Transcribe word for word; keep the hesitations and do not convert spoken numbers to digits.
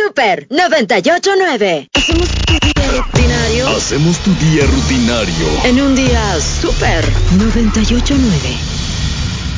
Super noventa y ocho punto nueve. Hacemos tu día rutinario. Hacemos tu día rutinario. En un día Super noventa y ocho punto nueve.